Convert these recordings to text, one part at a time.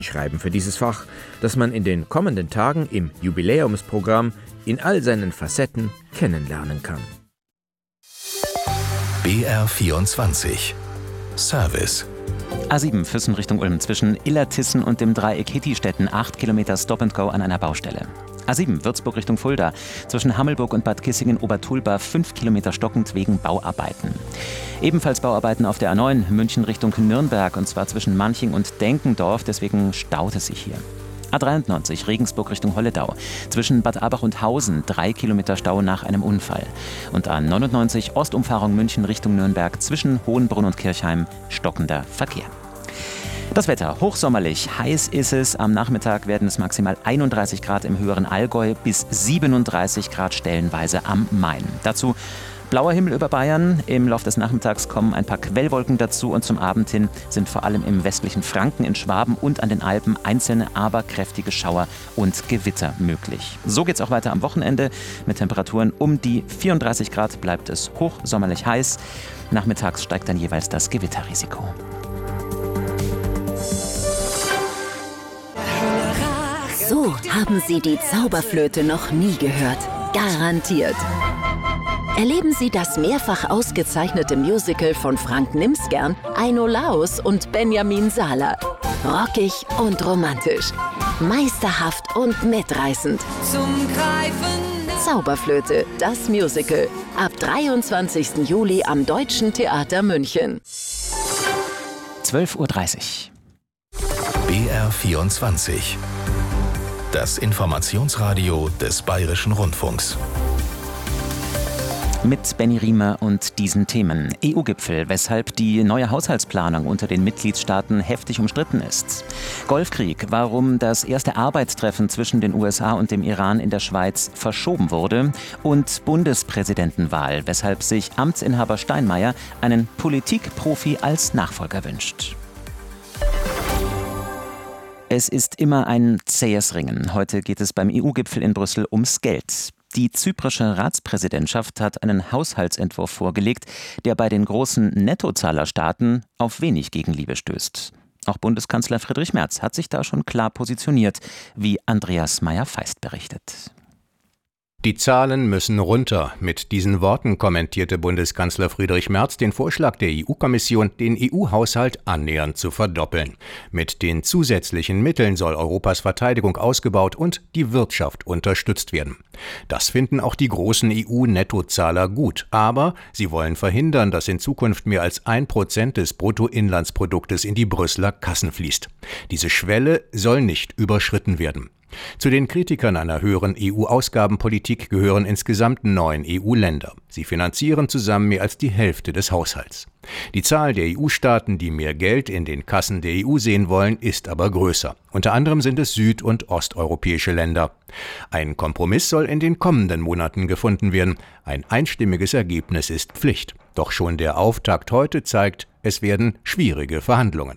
schreiben für dieses Fach, das man in den kommenden Tagen im Jubiläumsprogramm in all seinen Facetten kennenlernen kann. BR24 Service. A7 Füssen Richtung Ulm zwischen Illertissen und dem Dreieck Hittistetten 8 Kilometer Stop and Go an einer Baustelle. A7 Würzburg Richtung Fulda zwischen Hammelburg und Bad Kissingen-Obertulba 5 Kilometer stockend wegen Bauarbeiten. Ebenfalls Bauarbeiten auf der A9 München Richtung Nürnberg und zwar zwischen Manching und Denkendorf, deswegen staut es sich hier. A93 Regensburg Richtung Holledau zwischen Bad Abach und Hausen 3 Kilometer Stau nach einem Unfall. Und A99 Ostumfahrung München Richtung Nürnberg zwischen Hohenbrunn und Kirchheim stockender Verkehr. Das Wetter hochsommerlich, heiß ist es. Am Nachmittag werden es maximal 31 Grad im höheren Allgäu bis 37 Grad stellenweise am Main. Dazu blauer Himmel über Bayern. Im Laufe des Nachmittags kommen ein paar Quellwolken dazu und zum Abend hin sind vor allem im westlichen Franken, in Schwaben und an den Alpen einzelne, aber kräftige Schauer und Gewitter möglich. So geht es auch weiter am Wochenende. Mit Temperaturen um die 34 Grad bleibt es hochsommerlich heiß. Nachmittags steigt dann jeweils das Gewitterrisiko. So haben Sie die Zauberflöte noch nie gehört. Garantiert. Erleben Sie das mehrfach ausgezeichnete Musical von Frank Nimsgern, Aino Laus und Benjamin Sala. Rockig und romantisch. Meisterhaft und mitreißend. Zum Greifen. Zauberflöte, das Musical. Ab 23. Juli am Deutschen Theater München. 12:30 Uhr. BR24. Das Informationsradio des Bayerischen Rundfunks. Mit Benny Riemer und diesen Themen. EU-Gipfel, weshalb die neue Haushaltsplanung unter den Mitgliedstaaten heftig umstritten ist. Golfkrieg, warum das erste Arbeitstreffen zwischen den USA und dem Iran in der Schweiz verschoben wurde. Und Bundespräsidentenwahl, weshalb sich Amtsinhaber Steinmeier einen Politikprofi als Nachfolger wünscht. Es ist immer ein zähes Ringen. Heute geht es beim EU-Gipfel in Brüssel ums Geld. Die zyprische Ratspräsidentschaft hat einen Haushaltsentwurf vorgelegt, der bei den großen Nettozahlerstaaten auf wenig Gegenliebe stößt. Auch Bundeskanzler Friedrich Merz hat sich da schon klar positioniert, wie Andreas Meyer-Feist berichtet. Die Zahlen müssen runter. Mit diesen Worten kommentierte Bundeskanzler Friedrich Merz den Vorschlag der EU-Kommission, den EU-Haushalt annähernd zu verdoppeln. Mit den zusätzlichen Mitteln soll Europas Verteidigung ausgebaut und die Wirtschaft unterstützt werden. Das finden auch die großen EU-Nettozahler gut. Aber sie wollen verhindern, dass in Zukunft mehr als 1% des Bruttoinlandsproduktes in die Brüsseler Kassen fließt. Diese Schwelle soll nicht überschritten werden. Zu den Kritikern einer höheren EU-Ausgabenpolitik gehören insgesamt 9 EU-Länder. Sie finanzieren zusammen mehr als die Hälfte des Haushalts. Die Zahl der EU-Staaten, die mehr Geld in den Kassen der EU sehen wollen, ist aber größer. Unter anderem sind es süd- und osteuropäische Länder. Ein Kompromiss soll in den kommenden Monaten gefunden werden. Ein einstimmiges Ergebnis ist Pflicht. Doch schon der Auftakt heute zeigt, es werden schwierige Verhandlungen.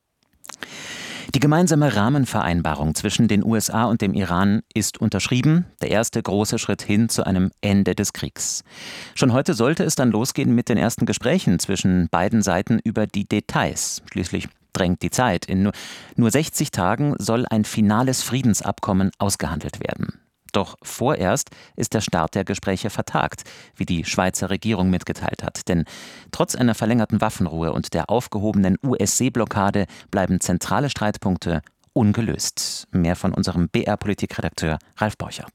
Die gemeinsame Rahmenvereinbarung zwischen den USA und dem Iran ist unterschrieben, der erste große Schritt hin zu einem Ende des Kriegs. Schon heute sollte es dann losgehen mit den ersten Gesprächen zwischen beiden Seiten über die Details. Schließlich drängt die Zeit. In nur 60 Tagen soll ein finales Friedensabkommen ausgehandelt werden. Doch vorerst ist der Start der Gespräche vertagt, wie die Schweizer Regierung mitgeteilt hat. Denn trotz einer verlängerten Waffenruhe und der aufgehobenen US-Seeblockade bleiben zentrale Streitpunkte ungelöst. Mehr von unserem BR-Politikredakteur Ralf Borchert.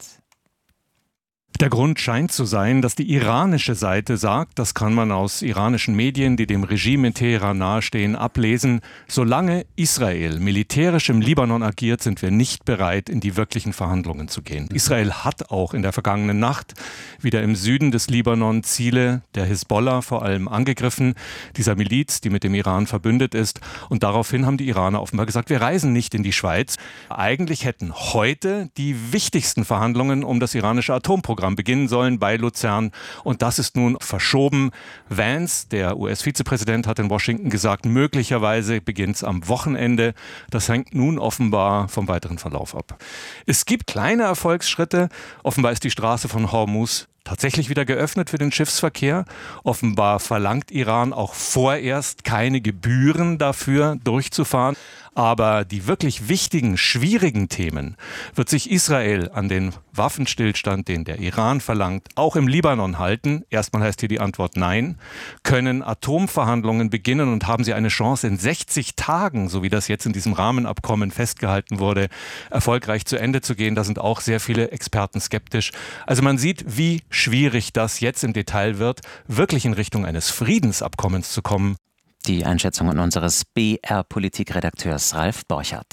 Der Grund scheint zu sein, dass die iranische Seite sagt, das kann man aus iranischen Medien, die dem Regime in Teheran nahestehen, ablesen, solange Israel militärisch im Libanon agiert, sind wir nicht bereit, in die wirklichen Verhandlungen zu gehen. Israel hat auch in der vergangenen Nacht wieder im Süden des Libanon Ziele der Hisbollah vor allem angegriffen, dieser Miliz, die mit dem Iran verbündet ist. Und daraufhin haben die Iraner offenbar gesagt, wir reisen nicht in die Schweiz. Eigentlich hätten heute die wichtigsten Verhandlungen um das iranische Atomprogramm beginnen sollen bei Luzern. Und das ist nun verschoben. Vance, der US-Vizepräsident, hat in Washington gesagt, möglicherweise beginnt es am Wochenende. Das hängt nun offenbar vom weiteren Verlauf ab. Es gibt kleine Erfolgsschritte. Offenbar ist die Straße von Hormuz tatsächlich wieder geöffnet für den Schiffsverkehr. Offenbar verlangt Iran auch vorerst keine Gebühren dafür, durchzufahren. Aber die wirklich wichtigen, schwierigen Themen wird sich Israel an den Waffenstillstand, den der Iran verlangt, auch im Libanon halten. Erstmal heißt hier die Antwort nein. Können Atomverhandlungen beginnen und haben sie eine Chance in 60 Tagen, so wie das jetzt in diesem Rahmenabkommen festgehalten wurde, erfolgreich zu Ende zu gehen? Da sind auch sehr viele Experten skeptisch. Also man sieht, wie schwierig das jetzt im Detail wird, wirklich in Richtung eines Friedensabkommens zu kommen. Die Einschätzungen unseres BR-Politikredakteurs Ralf Borchardt.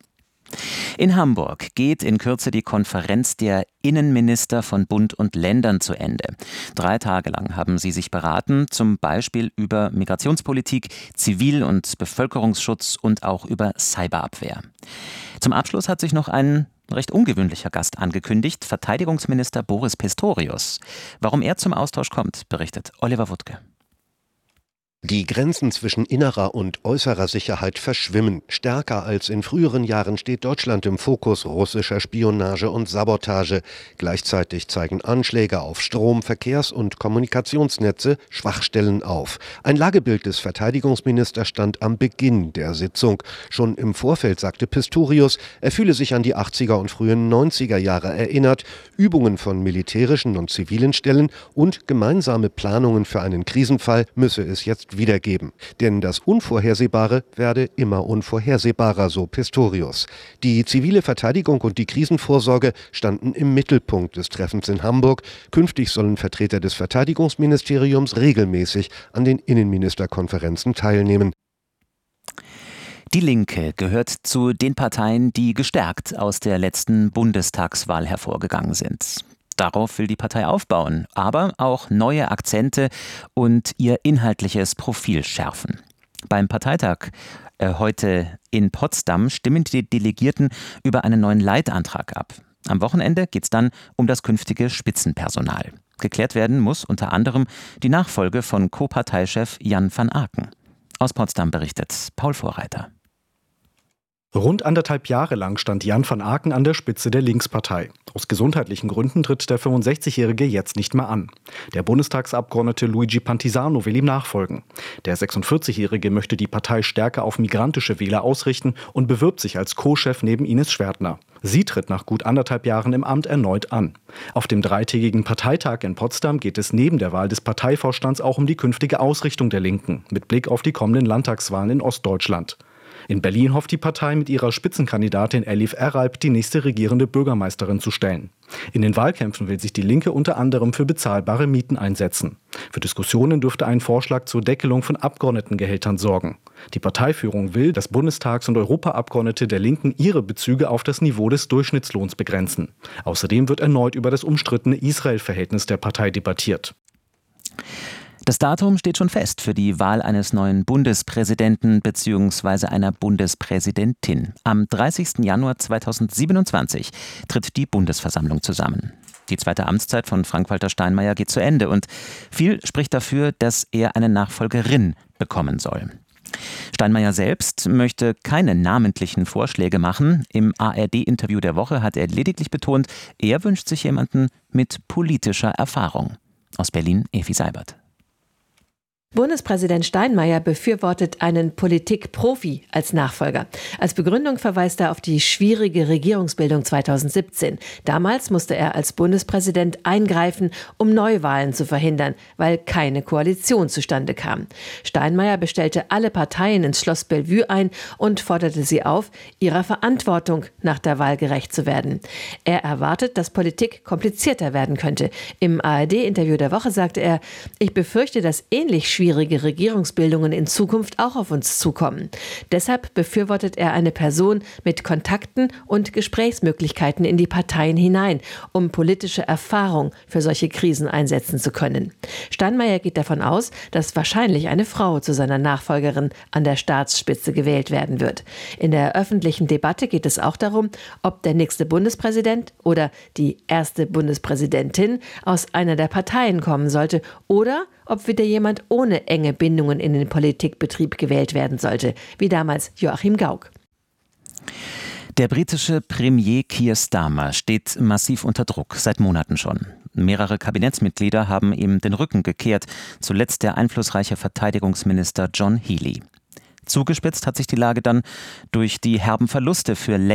In Hamburg geht in Kürze die Konferenz der Innenminister von Bund und Ländern zu Ende. 3 Tage lang haben sie sich beraten, zum Beispiel über Migrationspolitik, Zivil- und Bevölkerungsschutz und auch über Cyberabwehr. Zum Abschluss hat sich noch ein recht ungewöhnlicher Gast angekündigt, Verteidigungsminister Boris Pistorius. Warum er zum Austausch kommt, berichtet Oliver Wuttke. Die Grenzen zwischen innerer und äußerer Sicherheit verschwimmen. Stärker als in früheren Jahren steht Deutschland im Fokus russischer Spionage und Sabotage. Gleichzeitig zeigen Anschläge auf Strom-, Verkehrs- und Kommunikationsnetze Schwachstellen auf. Ein Lagebild des Verteidigungsministers stand am Beginn der Sitzung. Schon im Vorfeld sagte Pistorius, er fühle sich an die 80er und frühen 90er Jahre erinnert. Übungen von militärischen und zivilen Stellen und gemeinsame Planungen für einen Krisenfall müsse es jetzt wiedergeben. Denn das Unvorhersehbare werde immer unvorhersehbarer, so Pistorius. Die zivile Verteidigung und die Krisenvorsorge standen im Mittelpunkt des Treffens in Hamburg. Künftig sollen Vertreter des Verteidigungsministeriums regelmäßig an den Innenministerkonferenzen teilnehmen. Die Linke gehört zu den Parteien, die gestärkt aus der letzten Bundestagswahl hervorgegangen sind. Darauf will die Partei aufbauen, aber auch neue Akzente und ihr inhaltliches Profil schärfen. Beim Parteitag heute in Potsdam stimmen die Delegierten über einen neuen Leitantrag ab. Am Wochenende geht es dann um das künftige Spitzenpersonal. Geklärt werden muss unter anderem die Nachfolge von Co-Parteichef Jan van Aken. Aus Potsdam berichtet Paul Vorreiter. Rund 1,5 Jahre lang stand Jan van Aken an der Spitze der Linkspartei. Aus gesundheitlichen Gründen tritt der 65-Jährige jetzt nicht mehr an. Der Bundestagsabgeordnete Luigi Pantisano will ihm nachfolgen. Der 46-Jährige möchte die Partei stärker auf migrantische Wähler ausrichten und bewirbt sich als Co-Chef neben Ines Schwertner. Sie tritt nach gut 1,5 Jahren im Amt erneut an. Auf dem 3-tägigen Parteitag in Potsdam geht es neben der Wahl des Parteivorstands auch um die künftige Ausrichtung der Linken, mit Blick auf die kommenden Landtagswahlen in Ostdeutschland. In Berlin hofft die Partei mit ihrer Spitzenkandidatin Elif Eralp die nächste regierende Bürgermeisterin zu stellen. In den Wahlkämpfen will sich die Linke unter anderem für bezahlbare Mieten einsetzen. Für Diskussionen dürfte ein Vorschlag zur Deckelung von Abgeordnetengehältern sorgen. Die Parteiführung will, dass Bundestags- und Europaabgeordnete der Linken ihre Bezüge auf das Niveau des Durchschnittslohns begrenzen. Außerdem wird erneut über das umstrittene Israel-Verhältnis der Partei debattiert. Das Datum steht schon fest für die Wahl eines neuen Bundespräsidenten bzw. einer Bundespräsidentin. Am 30. Januar 2027 tritt die Bundesversammlung zusammen. Die zweite Amtszeit von Frank-Walter Steinmeier geht zu Ende und viel spricht dafür, dass er eine Nachfolgerin bekommen soll. Steinmeier selbst möchte keine namentlichen Vorschläge machen. Im ARD-Interview der Woche hat er lediglich betont, er wünscht sich jemanden mit politischer Erfahrung. Aus Berlin, Evi Seibert. Bundespräsident Steinmeier befürwortet einen Politikprofi als Nachfolger. Als Begründung verweist er auf die schwierige Regierungsbildung 2017. Damals musste er als Bundespräsident eingreifen, um Neuwahlen zu verhindern, weil keine Koalition zustande kam. Steinmeier bestellte alle Parteien ins Schloss Bellevue ein und forderte sie auf, ihrer Verantwortung nach der Wahl gerecht zu werden. Er erwartet, dass Politik komplizierter werden könnte. Im ARD-Interview der Woche sagte er, ich befürchte, dass ähnlich schwierige Regierungsbildungen in Zukunft auch auf uns zukommen. Deshalb befürwortet er eine Person mit Kontakten und Gesprächsmöglichkeiten in die Parteien hinein, um politische Erfahrung für solche Krisen einsetzen zu können. Steinmeier geht davon aus, dass wahrscheinlich eine Frau zu seiner Nachfolgerin an der Staatsspitze gewählt werden wird. In der öffentlichen Debatte geht es auch darum, ob der nächste Bundespräsident oder die erste Bundespräsidentin aus einer der Parteien kommen sollte oder ob wieder jemand ohne enge Bindungen in den Politikbetrieb gewählt werden sollte, wie damals Joachim Gauck. Der britische Premier Keir Starmer steht massiv unter Druck, seit Monaten schon. Mehrere Kabinettsmitglieder haben ihm den Rücken gekehrt, zuletzt der einflussreiche Verteidigungsminister John Healey. Zugespitzt hat sich die Lage dann durch die herben Verluste für